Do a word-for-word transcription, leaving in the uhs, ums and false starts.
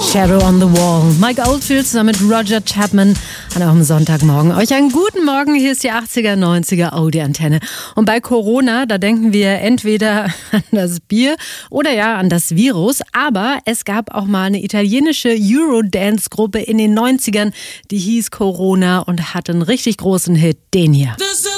Shadow on the Wall. Mike Oldfield zusammen mit Roger Chapman an eurem Sonntagmorgen. Euch einen guten Morgen, hier ist die achtziger, neunziger Audi-Antenne. Und bei Corona, da denken wir entweder an das Bier oder ja an das Virus. Aber es gab auch mal eine italienische Eurodance-Gruppe in den neunzigern, die hieß Corona und hatte einen richtig großen Hit, den hier.